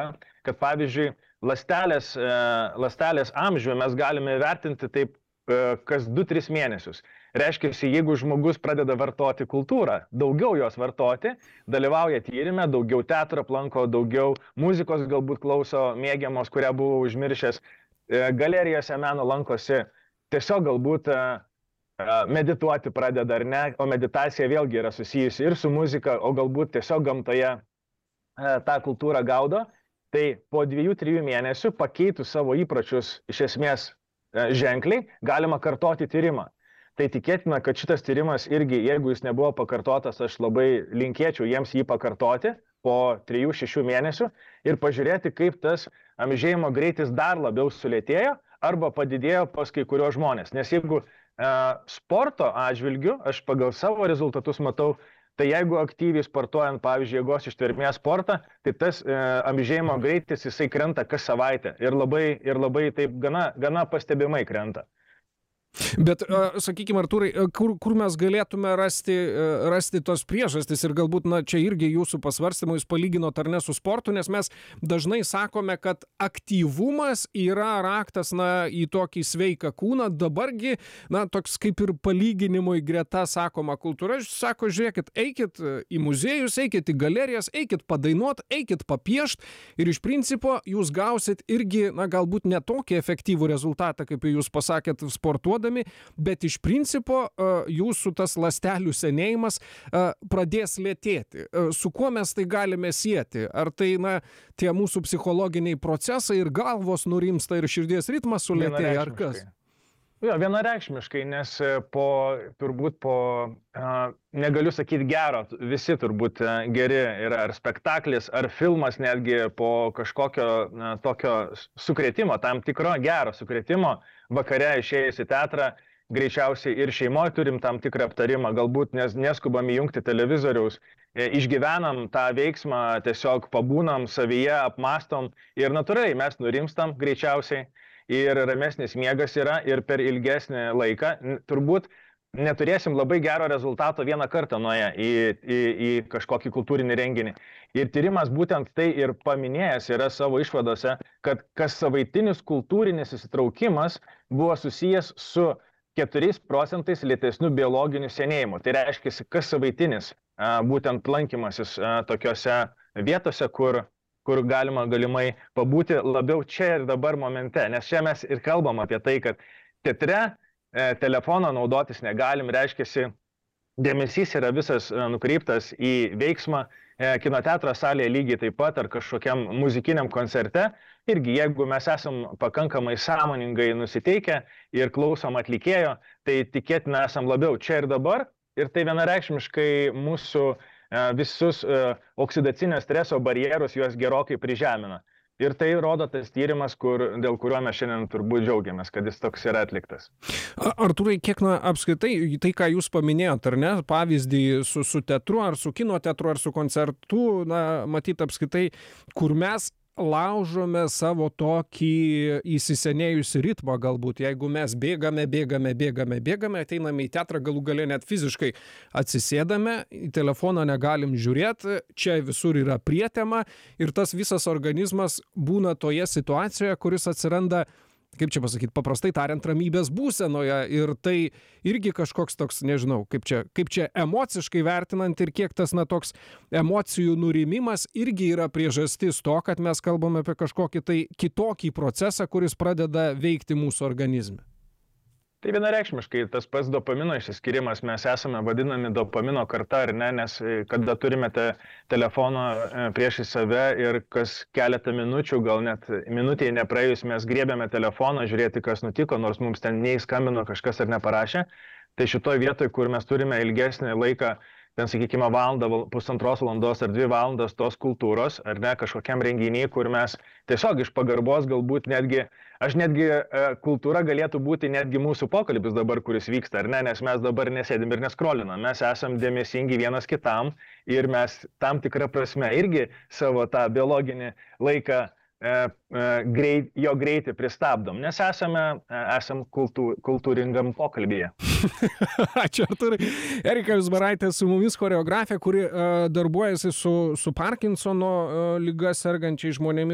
yra, kad pavyzdžiui, ląstelės amžių mes galime vertinti taip kas 2-3 mėnesius. Reiškia, jeigu žmogus pradeda vartoti kultūrą, daugiau jos vartoti, dalyvauja tyrime, daugiau teatro aplanko, daugiau muzikos galbūt klauso mėgiamos, kurią buvo užmiršęs, galerijose meno lankosi, tiesiog galbūt medituoti pradeda ar ne, o meditacija vėlgi yra susijusi ir su muzika, o galbūt tiesiog gamtoje tą kultūrą gaudo, tai po 2-3 mėnesių pakeitus savo įpročius iš esmės ženkliai galima kartoti tyrimą. Tai tikėtina, kad šitas tyrimas irgi, jeigu jis nebuvo pakartotas, aš labai linkėčiau jiems jį pakartoti po 3-6 mėnesių ir pažiūrėti, kaip tas amžėjimo greitis dar labiau sulėtėjo arba padidėjo pas kai kurios žmonės. Nes jeigu sporto atžvilgiu, aš pagal savo rezultatus matau, tai jeigu aktyviai sportuojant, pavyzdžiui, jėgos ištvermės sportą, tai tas amžėjimo greitis jisai krenta kas savaitę ir labai taip gana pastebimai krenta. Bet, sakykime, Artūrai, kur mes galėtume rasti tos priežastis ir galbūt, čia irgi jūsų pasvarstymų, jūs palyginot ar ne su sportu, nes mes dažnai sakome, kad aktyvumas yra raktas, į tokį sveiką kūną, dabargi, toks kaip ir palyginimui greta sakoma kultūra, sako, žiūrėkit, eikit į muziejus, eikit į galerijas, eikit padainuot, eikit papiešt ir iš principo jūs gausit irgi, galbūt ne tokį efektyvų rezultatą, kaip jūs pasakėt, sportuodami, bet iš principo jūsų tas ląstelių senėjimas pradės lėtėti. Su kuo mes tai galime sieti? Ar tai, tie mūsų psichologiniai procesai ir galvos nurimsta ir širdies ritmas sulėtėja, ar kas? Jo, vienareikšmiškai, nes negaliu sakyti gero, visi turbūt geri yra ar spektaklis, ar filmas netgi po kažkokio tokio sukrėtimo, tam tikro gero sukrėtimo, vakare išėjus į teatrą, greičiausiai ir šeimoje turim tam tikrą aptarimą, galbūt neskubam įjungti televizoriaus, išgyvenam tą veiksmą, tiesiog pabūnam savyje, apmastom ir natūraliai mes nurimstam greičiausiai. Ir ramesnis miegas yra ir per ilgesnį laiką turbūt neturėsim labai gero rezultato vieną kartą nuėję į kažkokį kultūrinį renginį. Ir tyrimas būtent tai ir paminėjęs yra savo išvadose, kad kas savaitinis kultūrinis įsitraukimas buvo susijęs su 4% lėtesniu biologiniu senėjimu. Tai reiškia, kas savaitinis būtent lankymasis tokiose vietose, kur galima galimai pabūti labiau čia ir dabar momente. Nes čia mes ir kalbam apie tai, kad teatre telefoną naudotis negalim, reiškiasi, dėmesys yra visas nukreiptas į veiksmą, kino teatro salėje lygiai taip pat, ar kažkokiam muzikiniam koncerte. Irgi, jeigu mes esam pakankamai sąmoningai nusiteikę ir klausom atlikėjo, tai tikėtina esam labiau čia ir dabar. Ir tai vienareikšmiškai mūsų visus oksidacinio streso barjerus juos gerokai prižemina. Ir tai rodo tas tyrimas, dėl kurio mes šiandien turbūt džiaugiamės, kad jis toks yra atliktas. Artūrai, kiek apskritai, tai ką jūs paminėjot, ar ne, pavyzdį su teatru, ar su kino teatru, ar su koncertu, matyt apskritai, kur mes laužome savo tokį įsisenėjusį ritmą galbūt, jeigu mes bėgame, ateiname į teatrą, galų gale net fiziškai atsisėdame, į telefoną negalim žiūrėti, čia visur yra prietema ir tas visas organizmas būna toje situacijoje, kuris atsiranda, kaip čia pasakyti, paprastai tariant, ramybės būsenoje ir tai irgi kažkoks toks, nežinau, kaip čia emociškai vertinant ir kiek tas toks emocijų nurimimas irgi yra priežastis to, kad mes kalbame apie kažkokį tai kitokį procesą, kuris pradeda veikti mūsų organizme. Tai vienareikšmiškai tas pats dopamino išsiskyrimas, mes esame vadinami dopamino karta, ar ne, nes kada turime telefoną priešais save ir kas keletą minučių, gal net minutėje nepraėjus, mes griebiame telefoną, žiūrėti, kas nutiko, nors mums ten neįskambino kažkas ar neparašė. Tai šitoj vietoj, kur mes turime ilgesnį laiką, ten, sakykime, valandą, pusantros valandos ar 2 valandas tos kultūros, ar ne, kažkokiam renginiai, kur mes tiesiog iš pagarbos galbūt netgi kultūra galėtų būti netgi mūsų pokalbis dabar, kuris vyksta, ar ne, nes mes dabar nesėdim ir neskrolinam, mes esam dėmesingi vienas kitam ir mes tam tikrą prasme irgi savo tą biologinį laiką jo greitį pristabdom, nes esam kultūringam pokalbyje. Ačiū, Artūrai. Erika Vizbaraitė su mumis, choreografė, kuri darbuojasi su Parkinsono liga sergančiais žmonėmis.